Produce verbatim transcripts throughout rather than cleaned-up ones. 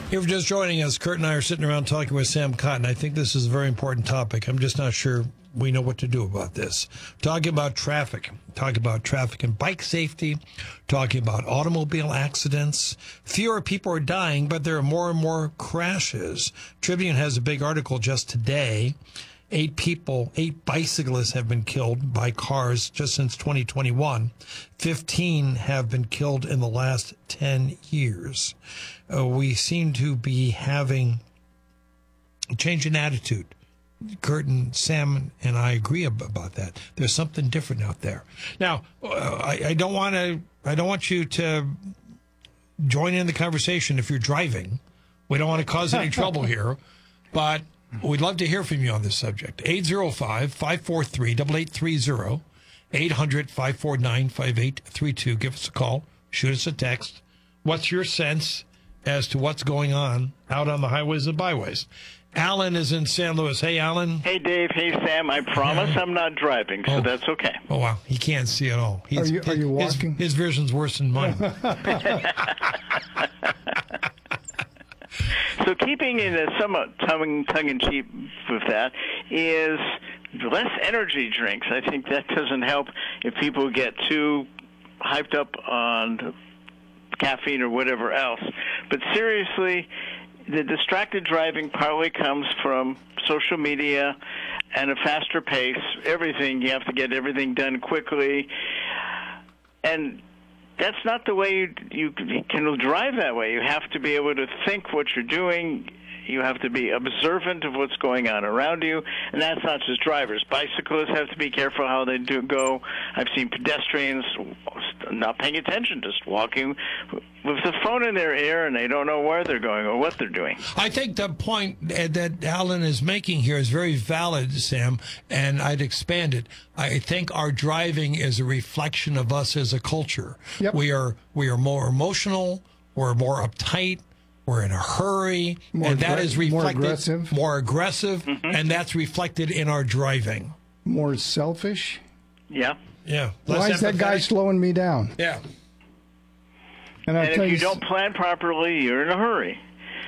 If you're just joining us, Kurt and I are sitting around talking with Sam Cotton. I think this is a very important topic. I'm just not sure we know what to do about this. Talking about traffic, talking about traffic and bike safety, talking about automobile accidents. Fewer people are dying, but there are more and more crashes. Tribune has a big article just today. Eight people, eight bicyclists have been killed by cars just since twenty twenty-one. Fifteen have been killed in the last ten years. Uh, we seem to be having a change in attitude. Kurt and Sam and I agree about that. There's something different out there. Now, uh, I, I don't want to. I don't want you to join in the conversation if you're driving. We don't want to cause any trouble here, but we'd love to hear from you on this subject. eight oh five, five four three, eight eight three zero, eight hundred, five four nine, five eight three two. Give us a call. Shoot us a text. What's your sense as to what's going on out on the highways and byways? Alan is in San Luis. Hey, Alan. Hey, Dave. Hey, Sam. I promise I'm not driving, so oh. that's okay. Oh, wow. He can't see at all. He's, are you, are you walking? His, his vision's worse than mine. So keeping in a somewhat tongue, tongue-in-cheek with that is less energy drinks. I think that doesn't help if people get too hyped up on caffeine or whatever else. But seriously, the distracted driving partly comes from social media and a faster pace. Everything, you have to get everything done quickly. And that's not the way you, you can drive that way. You have to be able to think what you're doing. You have to be observant of what's going on around you, and that's not just drivers. Bicyclists have to be careful how they do go. I've seen pedestrians not paying attention, just walking with the phone in their ear, and they don't know where they're going or what they're doing. I think the point that Alan is making here is very valid, Sam, and I'd expand it. I think our driving is a reflection of us as a culture. Yep. We are we are more emotional, we're more uptight, we're in a hurry, more and that aggra- is reflected more aggressive, more aggressive mm-hmm. and that's reflected in our driving. More selfish. Yeah. Yeah. Why Less is that guy slowing me down? Yeah. And, and if you, you don't plan properly, you're in a hurry.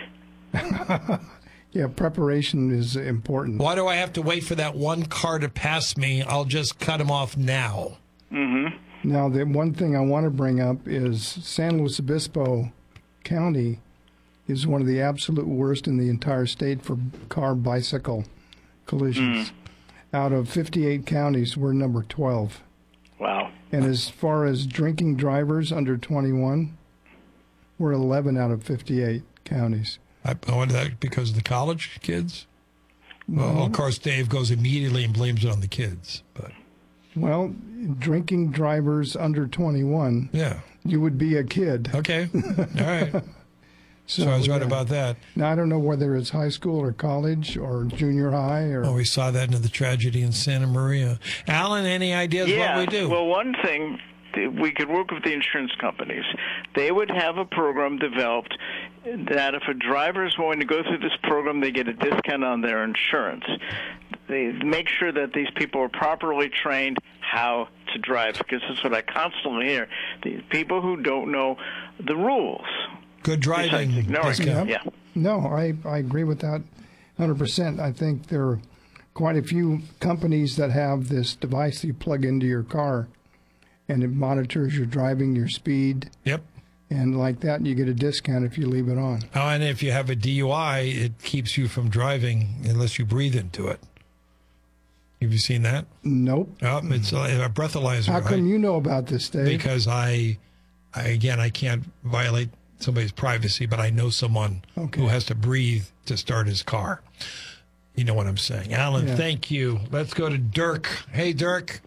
Yeah, preparation is important. Why do I have to wait for that one car to pass me? I'll just cut him off now. Mm-hmm. Now, the one thing I want to bring up is San Luis Obispo County is one of the absolute worst in the entire state for car-bicycle collisions. Mm. Out of fifty-eight counties, we're number twelve. Wow. And as far as drinking drivers under twenty-one, we're eleven out of fifty-eight counties. I wonder that because of the college kids? Well, well, of course, Dave goes immediately and blames it on the kids. But well, drinking drivers under twenty-one, yeah, you would be a kid. Okay. All right. So, so I was right yeah. about that. Now, I don't know whether it's high school or college or junior high. Or oh, we saw that in the tragedy in Santa Maria. Alan, any ideas yeah, what we do? Well, one thing, we could work with the insurance companies. They would have a program developed that if a driver is going to go through this program, they get a discount on their insurance. They make sure that these people are properly trained how to drive, because that's what I constantly hear. The people who don't know the rules. Good driving. Yeah. yeah. No, I, I agree with that one hundred percent. I think there are quite a few companies that have this device that you plug into your car, and it monitors your driving, your speed. Yep. And like that, you get a discount if you leave it on. Oh, and if you have a D U I, it keeps you from driving unless you breathe into it. Have you seen that? Nope. Oh, it's a, a breathalyzer. How come I, you know about this, Dave? Because I, I, again, I can't violate somebody's privacy, but I know someone okay. who has to breathe to start his car. You know what I'm saying. Alan, yeah. Thank you. Let's go to Dirk. Hey, Dirk.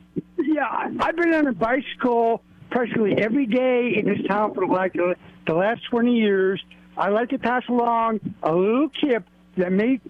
Yeah, I've been on a bicycle practically every day in this town for like the last twenty years. I like to pass along a little tip that may